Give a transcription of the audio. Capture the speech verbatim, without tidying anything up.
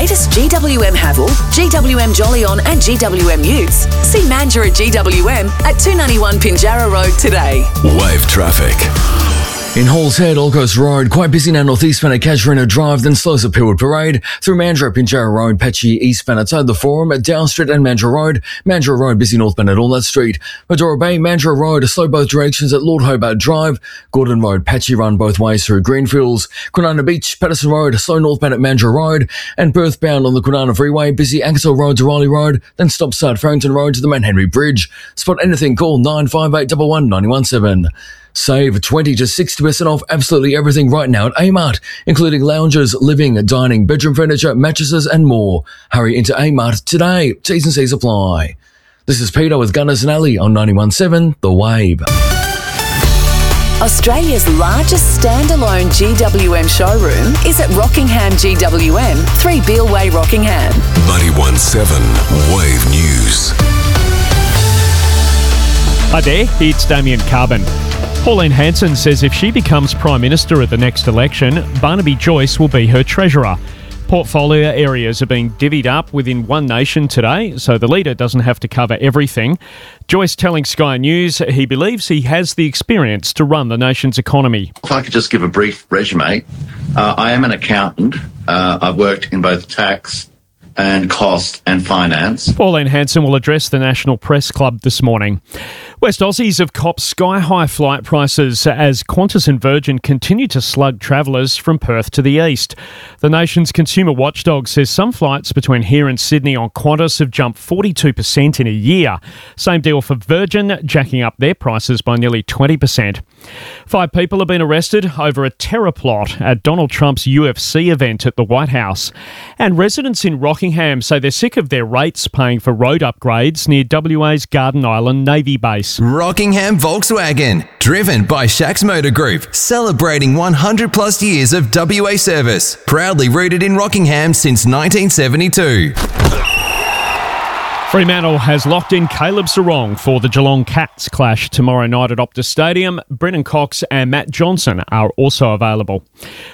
latest G W M Haval, G W M Jolyon and G W M Utes, see Mandurah G W M at two ninety-one Pinjarra Road today. Wave traffic. In Halls Head, Old Coast Road, quite busy now northeastbound at Casuarina Drive, then slows at Pillwood Parade, through Mandurah, Pinjarra Road, Patchy eastbound outside the Forum, at Down Street and Mandurah Road, Mandurah Road busy northbound at Walnut Street, Medora Bay, Mandurah Road, a slow both directions at Lord Hobart Drive, Gordon Road, Patchy run both ways through Greenfields, Kwinana Beach, Patterson Road, slow northbound at Mandurah Road, and Perth bound on the Kwinana Freeway, busy Ankersall Road to Riley Road, then stop start Farrington Road to the Mount Henry Bridge. Spot anything, call nine five eight one one nine one seven. Save twenty to sixty percent off absolutely everything right now at A-Mart, including lounges, living, dining, bedroom furniture, mattresses and more. Hurry into A-Mart today. T's and C's apply. This is Peter with Gunners and Alley on ninety-one point seven The Wave. Australia's largest standalone G W M showroom is at Rockingham G W M, three Beale Way, Rockingham. ninety-one point seven Wave News. Hi there, it's Damien Carbon. Pauline Hanson says if she becomes Prime Minister at the next election, Barnaby Joyce will be her Treasurer. Portfolio areas are being divvied up within One Nation today, so the leader doesn't have to cover everything. Joyce telling Sky News he believes he has the experience to run the nation's economy. If I could just give a brief resume, uh, I am an accountant. Uh, I've worked in both tax and cost and finance. Pauline Hanson will address the National Press Club this morning. West Aussies have copped sky-high flight prices as Qantas and Virgin continue to slug travellers from Perth to the east. The nation's consumer watchdog says some flights between here and Sydney on Qantas have jumped forty-two percent in a year. Same deal for Virgin, jacking up their prices by nearly twenty percent. Five people have been arrested over a terror plot at Donald Trump's U F C event at the White House. And residents in Rockingham say they're sick of their rates paying for road upgrades near W A's Garden Island Navy Base. Rockingham Volkswagen, driven by Shacks Motor Group, celebrating one hundred plus years of W A service, proudly rooted in Rockingham since nineteen seventy-two. Fremantle has locked in Caleb Sarong for the Geelong Cats clash tomorrow night at Optus Stadium. Brennan Cox and Matt Johnson are also available.